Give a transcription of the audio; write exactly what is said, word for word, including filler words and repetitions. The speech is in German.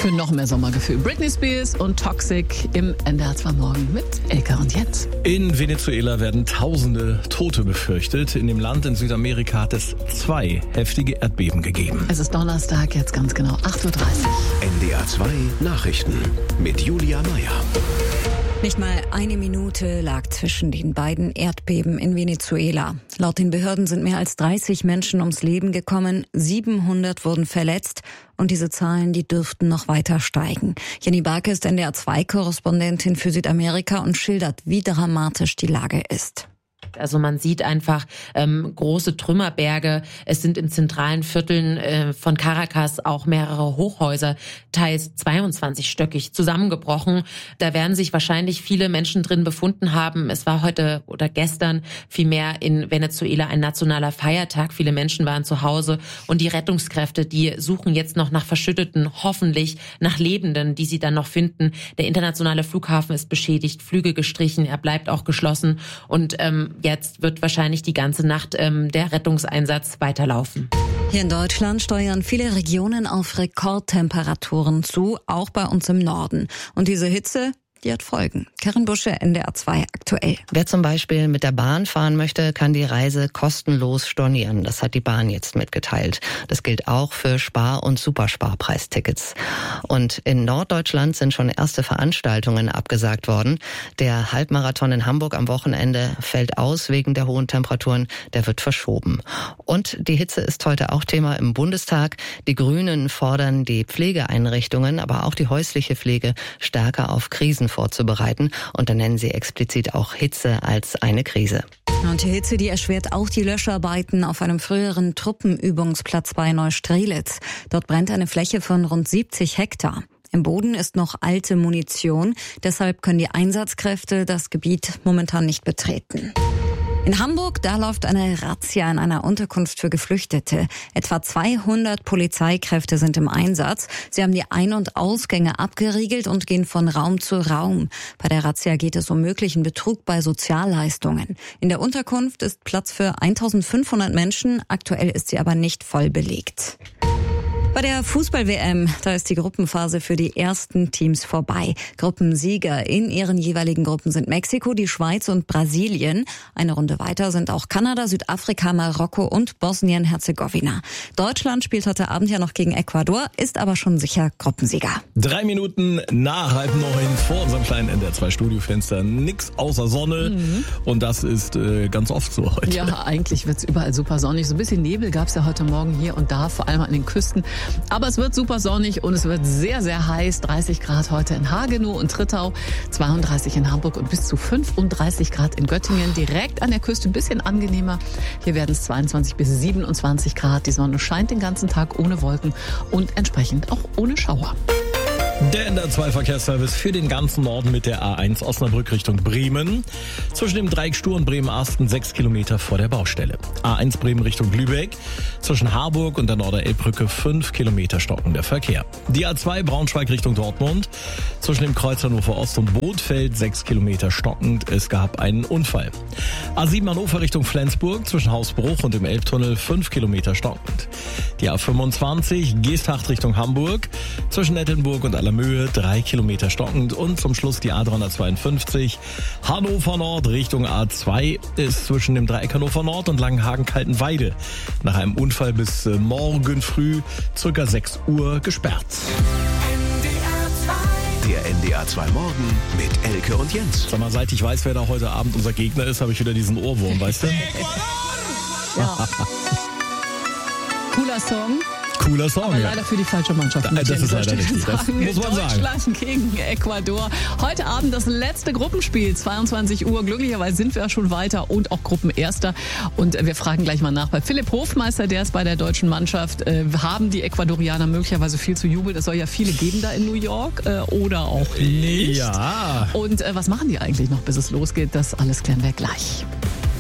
Für noch mehr Sommergefühl. Britney Spears und Toxic im N D R zwei Morgen mit Elke und Jens. In Venezuela werden tausende Tote befürchtet. In dem Land in Südamerika hat es zwei heftige Erdbeben gegeben. Es ist Donnerstag, jetzt ganz genau acht Uhr dreißig. N D R zwei Nachrichten mit Julia Meyer. Nicht mal eine Minute lag zwischen den beiden Erdbeben in Venezuela. Laut den Behörden sind mehr als dreißig Menschen ums Leben gekommen, siebenhundert wurden verletzt und diese Zahlen, die dürften noch weiter steigen. Jenny Barke ist N D R zwei Korrespondentin für Südamerika und schildert, wie dramatisch die Lage ist. Also man sieht einfach ähm, große Trümmerberge. Es sind in zentralen Vierteln äh, von Caracas auch mehrere Hochhäuser, teils zweiundzwanzigstöckig, zusammengebrochen. Da werden sich wahrscheinlich viele Menschen drin befunden haben. Es war heute oder gestern vielmehr in Venezuela ein nationaler Feiertag. Viele Menschen waren zu Hause und die Rettungskräfte, die suchen jetzt noch nach Verschütteten, hoffentlich nach Lebenden, die sie dann noch finden. Der internationale Flughafen ist beschädigt, Flüge gestrichen, er bleibt auch geschlossen und ähm, jetzt wird wahrscheinlich die ganze Nacht ähm, der Rettungseinsatz weiterlaufen. Hier in Deutschland steuern viele Regionen auf Rekordtemperaturen zu, auch bei uns im Norden. Und diese Hitze, die hat Folgen. Karin Busche, N D R zwei aktuell. Wer zum Beispiel mit der Bahn fahren möchte, kann die Reise kostenlos stornieren. Das hat die Bahn jetzt mitgeteilt. Das gilt auch für Spar- und Supersparpreistickets. Und in Norddeutschland sind schon erste Veranstaltungen abgesagt worden. Der Halbmarathon in Hamburg am Wochenende fällt aus wegen der hohen Temperaturen. Der wird verschoben. Und die Hitze ist heute auch Thema im Bundestag. Die Grünen fordern die Pflegeeinrichtungen, aber auch die häusliche Pflege stärker auf Krisen vorzubereiten. Und dann nennen sie explizit auch Hitze als eine Krise. Und die Hitze, die erschwert auch die Löscharbeiten auf einem früheren Truppenübungsplatz bei Neustrelitz. Dort brennt eine Fläche von rund siebzig Hektar. Im Boden ist noch alte Munition. Deshalb können die Einsatzkräfte das Gebiet momentan nicht betreten. In Hamburg, da läuft eine Razzia in einer Unterkunft für Geflüchtete. Etwa zweihundert Polizeikräfte sind im Einsatz. Sie haben die Ein- und Ausgänge abgeriegelt und gehen von Raum zu Raum. Bei der Razzia geht es um möglichen Betrug bei Sozialleistungen. In der Unterkunft ist Platz für eintausendfünfhundert Menschen. Aktuell ist sie aber nicht voll belegt. Bei der Fußball-W M, da ist die Gruppenphase für die ersten Teams vorbei. Gruppensieger in ihren jeweiligen Gruppen sind Mexiko, die Schweiz und Brasilien. Eine Runde weiter sind auch Kanada, Südafrika, Marokko und Bosnien-Herzegowina. Deutschland spielt heute Abend ja noch gegen Ecuador, ist aber schon sicher Gruppensieger. Drei Minuten nach halb neun vor unserem kleinen N D R zwei Studiofenster. Nix außer Sonne. Mhm. Und das ist äh, ganz oft so heute. Ja, eigentlich wird's überall super sonnig. So ein bisschen Nebel gab's ja heute Morgen hier und da, vor allem an den Küsten. Aber es wird super sonnig und es wird sehr, sehr heiß. dreißig Grad heute in Hagenow und Trittau, zweiunddreißig in Hamburg und bis zu fünfunddreißig Grad in Göttingen. Direkt an der Küste ein bisschen angenehmer. Hier werden es zweiundzwanzig bis siebenundzwanzig Grad. Die Sonne scheint den ganzen Tag ohne Wolken und entsprechend auch ohne Schauer. Der N D R zwei Verkehrsservice für den ganzen Norden mit der A eins Osnabrück Richtung Bremen. Zwischen dem Dreieck Stur und Bremen-Arsten sechs Kilometer vor der Baustelle. A eins Bremen Richtung Lübeck. Zwischen Harburg und der Norderelbbrücke fünf Kilometer stockender Verkehr. Die A zwei Braunschweig Richtung Dortmund. Zwischen dem Kreuz Hannover Ost und Bothfeld sechs Kilometer stockend. Es gab einen Unfall. A sieben Hannover Richtung Flensburg. Zwischen Hausbruch und dem Elbtunnel fünf Kilometer stockend. Die A fünfundzwanzig Geesthacht Richtung Hamburg. Zwischen Nettelnburg und Allermöhe drei Kilometer stockend und zum Schluss die A dreihundertzweiundfünfzig Hannover Nord Richtung A zwei ist zwischen dem Dreieck Hannover Nord und Langenhagen-Kaltenweide nach einem Unfall bis morgen früh circa sechs Uhr gesperrt. Der N D R zwei Morgen mit Elke und Jens. Sag mal, seit ich weiß, wer da heute Abend unser Gegner ist, habe ich wieder diesen Ohrwurm, weißt du? Ja. Cooler Song. Cooler Song, aber ja. leider für die falsche Mannschaft. Da, das ist leider richtig, das muss man sagen. Deutschland gegen Ecuador. Heute Abend das letzte Gruppenspiel, zweiundzwanzig Uhr. Glücklicherweise sind wir ja schon weiter und auch Gruppenerster. Und wir fragen gleich mal nach bei Philipp Hofmeister, der ist bei der deutschen Mannschaft. Äh, haben die Ecuadorianer möglicherweise viel zu jubeln? Es soll ja viele geben da in New York äh, oder auch nicht. Ja. Und äh, was machen die eigentlich noch, bis es losgeht? Das alles klären wir gleich.